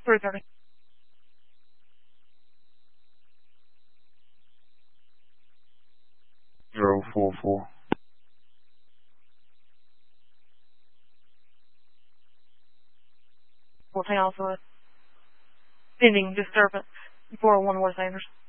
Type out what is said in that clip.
3:30. 044. Alpha. Pending disturbance. 401 West Anders.